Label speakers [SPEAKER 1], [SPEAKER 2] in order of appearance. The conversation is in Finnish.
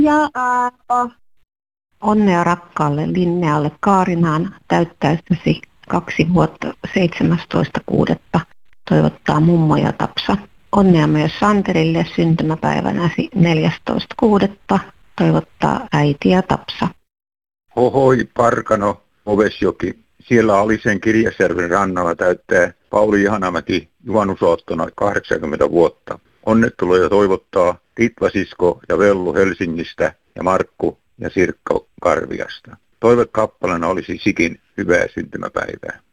[SPEAKER 1] Ja onnea rakkaalle Linnealle Kaarinaan täyttäessäsi 2 vuotta 17.6. toivottaa mummo ja Tapsa. Onnea myös Santerille syntymäpäivänäsi 14.6. toivottaa äiti ja Tapsa.
[SPEAKER 2] Hohoi Parkano, Ovesjoki. Siellä Alisen Kirjasjärven rannalla täyttää Pauli Ihanamäki juhannusaattona 80 vuotta. Onnetteluja toivottaa Ritva-sisko ja Vellu Helsingistä ja Markku ja Sirkka Karviasta. Toivekappaleena olisi Sikin hyvää syntymäpäivää.